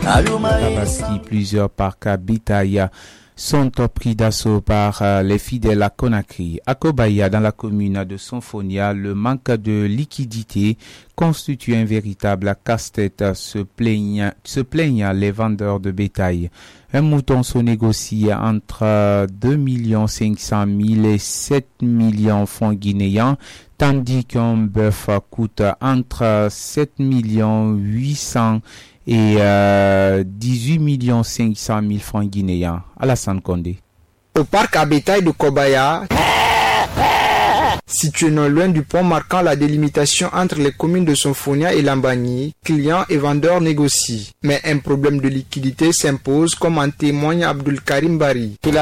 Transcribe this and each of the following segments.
Tabaski, plusieurs parcs à bétail sont pris d'assaut par les fidèles à Conakry. À Kobaya, dans la commune de Sonfonia, le manque de liquidité constitue un véritable casse-tête, se plaignent les vendeurs de bétail. Un mouton se négocie entre 2 500 000 et 7 millions francs guinéens, tandis qu'un bœuf coûte entre 7 800 et 18 500 000 francs guinéens. Alassane Condé. Au parc à bétail de Kobaya, situé non loin du pont marquant la délimitation entre les communes de Sonfonia et Lambagny, clients et vendeurs négocient. Mais un problème de liquidité s'impose, comme en témoigne Abdul Karim Bari. C'est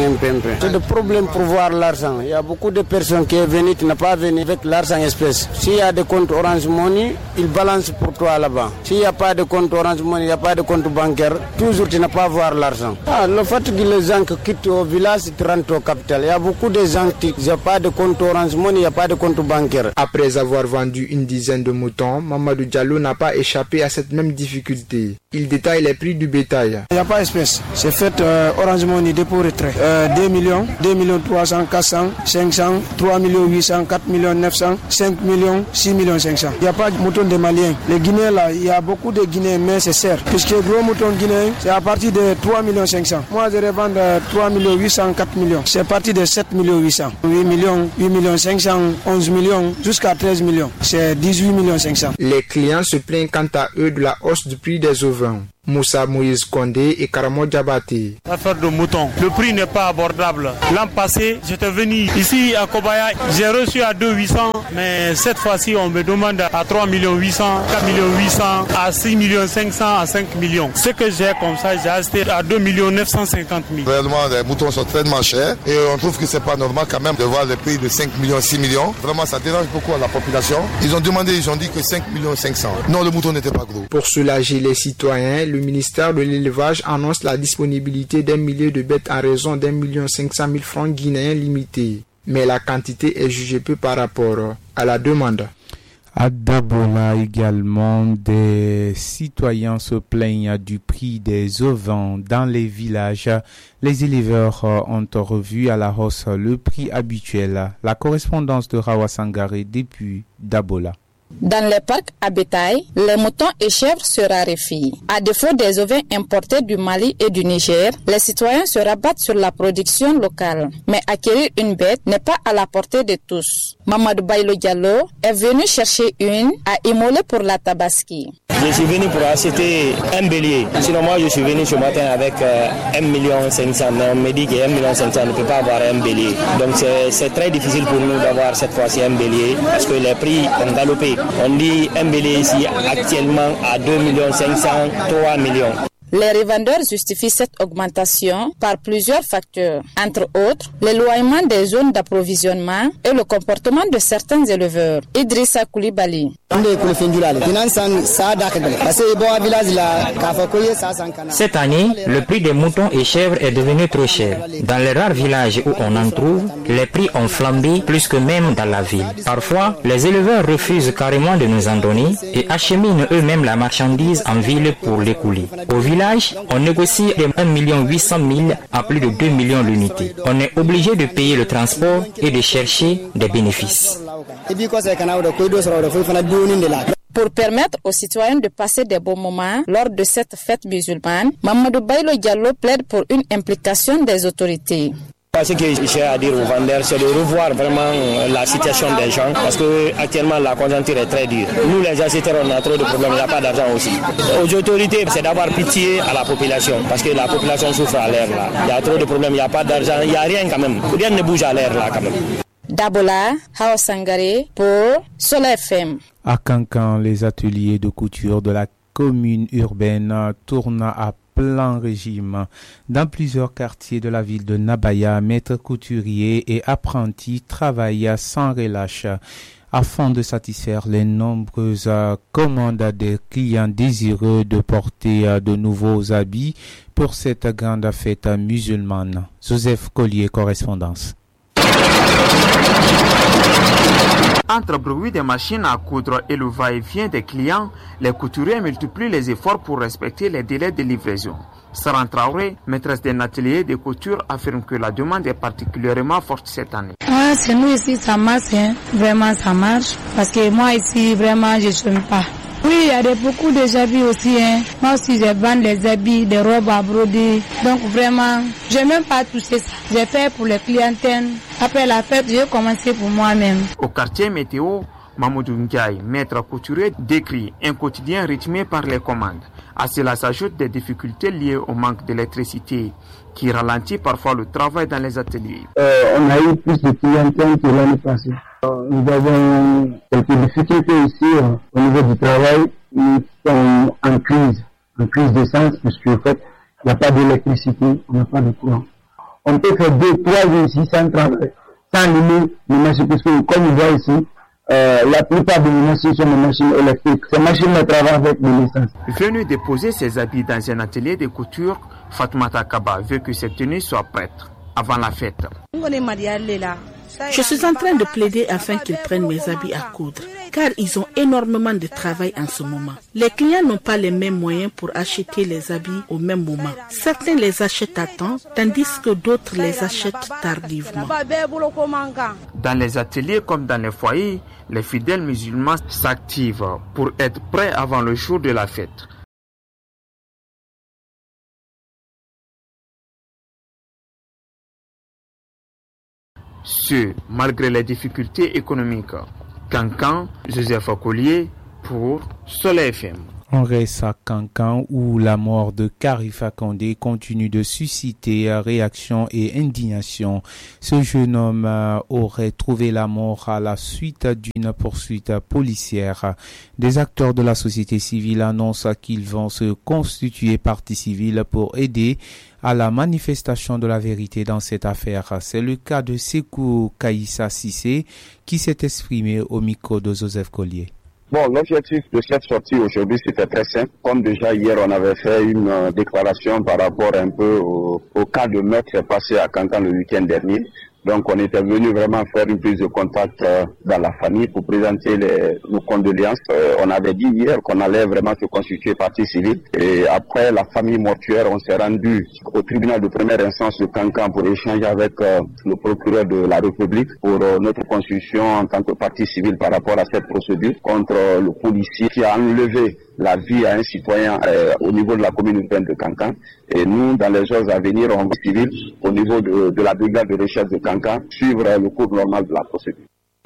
le problème pour voir l'argent. Il y a beaucoup de personnes qui sont venues, qui n'ont pas venu avec l'argent espèce. S'il y a des comptes Orange Money, ils balancent pour toi là-bas. S'il n'y a pas de compte Orange Money, il n'y a pas de compte bancaire, toujours tu n'as pas voir l'argent. Le fait que les gens qui quittent au village, ils rentrent au capital. Il y a beaucoup de gens qui n'ont pas de compte Orange Money, il n'y a pas de compte bancaire. Après avoir vendu une dizaine de moutons, Mamadou Diallo n'a pas échappé à cette même difficulté. Il détaille les prix du bétail. Il n'y a pas d'espèce. C'est fait Orange Money dépôt retrait. 2 millions, 2 300, 400, 500, 3 800, 4 900, 5 millions, 6 500. Il n'y a pas de mouton de Maliens. Les Guinéens là, il y a beaucoup de Guinéens, mais c'est cher. Puisque le gros mouton guinéen, c'est à partir de 3 500. Moi, je revends 3 800, 4 millions. C'est à partir de 7 800. 8 millions, 8 500, 11 millions, jusqu'à 13 millions. C'est 18 500. Les clients se plaignent quant à eux de la hausse du prix des ovins. Moussa Moïse Kondé et Karamo Diabaté. Affaire de mouton, le prix n'est pas abordable. L'an passé, j'étais venu ici à Kobaya, j'ai reçu à 2 800, mais cette fois-ci, on me demande à 3 800, 4 800, à 6 500, à 5 millions. Ce que j'ai comme ça, j'ai acheté à 2 950 000. Réellement, les moutons sont tellement chers et on trouve que c'est pas normal quand même de voir les prix de 5 millions, 6 millions. Vraiment, ça dérange beaucoup à la population. Ils ont dit que 5 500 000. Non, le mouton n'était pas gros. Pour soulager les citoyens, le ministère de l'élevage annonce la disponibilité d'un millier de bêtes à raison d'1 500 000 francs guinéens limités. Mais la quantité est jugée peu par rapport à la demande. À Dabola également, des citoyens se plaignent du prix des ovins dans les villages. Les éleveurs ont revu à la hausse le prix habituel. La correspondance de Rawa Sangaré depuis Dabola. Dans les parcs à bétail, les moutons et chèvres se raréfient. À défaut des ovins importés du Mali et du Niger, les citoyens se rabattent sur la production locale. Mais acquérir une bête n'est pas à la portée de tous. Mamadou Bailo Diallo est venu chercher une à immoler pour la Tabaski. Je suis venu pour acheter un bélier. Sinon moi je suis venu ce matin avec 1 500 000. Mais on me dit que 1 500 000 ne peut pas avoir un bélier. Donc c'est très difficile pour nous d'avoir cette fois-ci un bélier parce que les prix ont galopé. On dit un bélier ici actuellement à 2 500 000, 3 millions. Les revendeurs justifient cette augmentation par plusieurs facteurs, entre autres l'éloignement des zones d'approvisionnement et le comportement de certains éleveurs. Idrissa Koulibaly. Cette année, le prix des moutons et chèvres est devenu trop cher. Dans les rares villages où on en trouve, les prix ont flambé plus que même dans la ville. Parfois, les éleveurs refusent carrément de nous en donner et acheminent eux-mêmes la marchandise en ville pour l'écouler. Au village, on négocie de 1 800 000 à plus de 2 millions l'unité. On est obligé de payer le transport et de chercher des bénéfices. Pour permettre aux citoyens de passer des bons moments lors de cette fête musulmane, Mamadou Bailo Diallo plaide pour une implication des autorités. Ce que j'ai à dire aux vendeurs, c'est de revoir vraiment la situation des gens parce que actuellement la conjoncture est très dure. Nous les acheteurs, on a trop de problèmes, il n'y a pas d'argent aussi. Aux autorités, c'est d'avoir pitié à la population parce que la population souffre à l'air là. Il y a trop de problèmes, il n'y a pas d'argent, il n'y a rien quand même. Rien ne bouge à l'air là quand même. Dabola, Hao Sangaré pour Soleil FM. À Cancan, les ateliers de couture de la commune urbaine tournent à plein régime. Dans plusieurs quartiers de la ville de Nabaya, maîtres couturiers et apprentis travaillent sans relâche afin de satisfaire les nombreuses commandes des clients désireux de porter de nouveaux habits pour cette grande fête musulmane. Joseph Collier, correspondance. Entre bruit des machines à coudre et le va-et-vient des clients, les couturiers multiplient les efforts pour respecter les délais de livraison. Saran Traoré, maîtresse d'un atelier de couture, affirme que la demande est particulièrement forte cette année. C'est nous ici, ça marche, hein. Vraiment ça marche, parce que moi ici, vraiment, je ne sais pas. Oui, il y a beaucoup de habits aussi. Hein. Moi aussi, je vends des habits, des robes à broder. Donc vraiment, je n'ai même pas touché ça. J'ai fait pour les clientèles. Après la fête, j'ai commencé pour moi-même. Au quartier météo, Mamoudou Ndiaye, maître couturier, décrit un quotidien rythmé par les commandes. À cela s'ajoutent des difficultés liées au manque d'électricité qui ralentit parfois le travail dans les ateliers. On a eu plus de clientèle que l'année passée. Nous avons quelques difficultés ici au niveau du travail. Nous sommes en crise d'essence, puisque en fait, il n'y a pas d'électricité, on n'a pas de courant. On peut faire 2-3 jours ici sans travail, sans allumer les machines, parce que comme on voit ici, la plupart des machines sont des machines électriques. Ces machines travaillent avec de l'essence. Venu déposer ses habits dans un atelier de couture, Fatoumata Kaba veut que ses tenues soient prêtes avant la fête. Je suis en train de plaider afin qu'ils prennent mes habits à coudre, car ils ont énormément de travail en ce moment. Les clients n'ont pas les mêmes moyens pour acheter les habits au même moment. Certains les achètent à temps, tandis que d'autres les achètent tardivement. Dans les ateliers comme dans les foyers, les fidèles musulmans s'activent pour être prêts avant le jour de la fête. Ce, malgré les difficultés économiques. Cancan, Joseph Collier pour Soleil FM. On reste à Cancan où la mort de Karifa Kandé continue de susciter réaction et indignation. Ce jeune homme aurait trouvé la mort à la suite d'une poursuite policière. Des acteurs de la société civile annoncent qu'ils vont se constituer partie civile pour aider à la manifestation de la vérité dans cette affaire. C'est le cas de Sekou Kaïssa Sissé qui s'est exprimé au micro de Joseph Collier. Bon, l'objectif de cette sortie aujourd'hui, c'était très simple. Comme déjà hier, on avait fait une déclaration par rapport un peu au cas de meurtre passé à Cancan le week-end dernier. Donc, on était venu vraiment faire une prise de contact dans la famille pour présenter nos condoléances. On avait dit hier qu'on allait vraiment se constituer partie civile. Et après la famille mortuaire, on s'est rendu au tribunal de première instance de Cancan pour échanger avec le procureur de la République pour notre constitution en tant que partie civile par rapport à cette procédure contre le policier qui a enlevé la vie à un citoyen au niveau de la commune urbaine de Cancan. Et nous, dans les jours à venir, on va civil au niveau de la brigade de recherche de Cancan, suivre le cours normal de la procédure.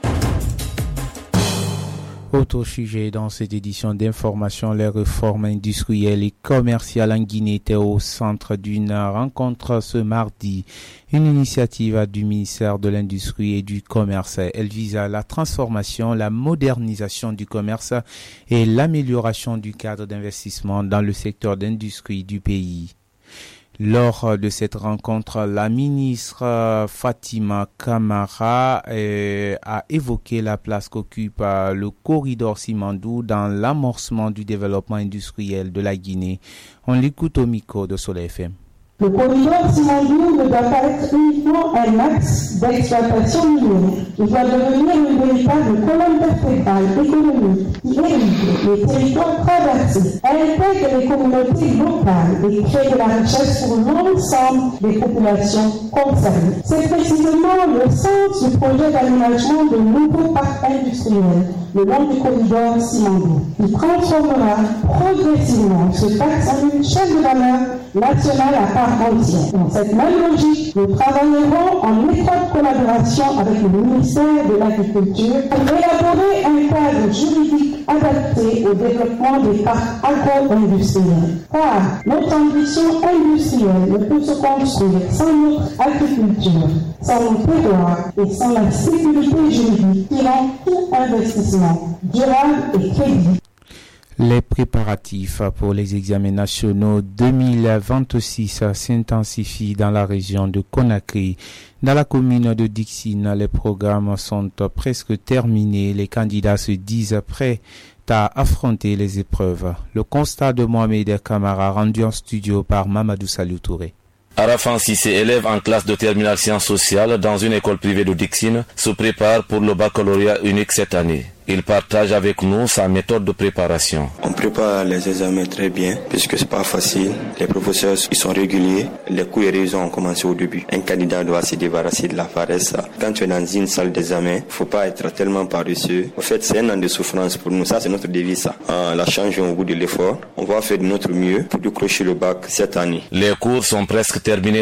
Autre sujet dans cette édition d'information, les réformes industrielles et commerciales en Guinée étaient au centre d'une rencontre ce mardi. Une initiative du ministère de l'Industrie et du Commerce. Elle vise à la transformation, la modernisation du commerce et l'amélioration du cadre d'investissement dans le secteur d'industrie du pays. Lors de cette rencontre, la ministre Fatima Camara a évoqué la place qu'occupe le corridor Simandou dans l'amorcement du développement industriel de la Guinée. On l'écoute au micro de Soleil FM. Le corridor Simandou ne doit pas être uniquement un axe d'exploitation minière. Il doit devenir une véritable colonne vertébrale économique qui irrigue les territoires traversés, intègre les communautés locales et crée de la richesse pour l'ensemble des populations concernées. C'est précisément le sens du projet d'aménagement de nouveaux parcs industriels le long du corridor Simandou. Il transformera progressivement ce axe en une chaîne de valeur nationale à part entière. Dans cette même logique, nous travaillerons en étroite collaboration avec le ministère de l'Agriculture pour élaborer un cadre juridique adapté au développement des parcs agro-industriels. Car notre ambition industrielle ne peut se construire sans notre agriculture, sans nos terroirs et sans la sécurité juridique qui rend tout investissement durable et crédible. Les préparatifs pour les examens nationaux 2026 s'intensifient dans la région de Conakry. Dans la commune de Dixine, les programmes sont presque terminés. Les candidats se disent prêts à affronter les épreuves. Le constat de Mohamed Kamara rendu en studio par Mamadou Salou Touré. Arafan Sissé, élève en classe de terminale sciences sociales dans une école privée de Dixine, se prépare pour le baccalauréat unique cette année. Il partage avec nous sa méthode de préparation. On prépare les examens très bien puisque c'est pas facile. Les professeurs ils sont réguliers. Les cours et révisions ont commencé au début. Un candidat doit se débarrasser de la paresse. Quand tu es dans une salle d'examen, faut pas être tellement paresseux. En fait, c'est un an de souffrance pour nous. Ça, c'est notre devise. La change au bout de l'effort. On va faire de notre mieux pour décrocher le bac cette année. Les cours sont presque terminés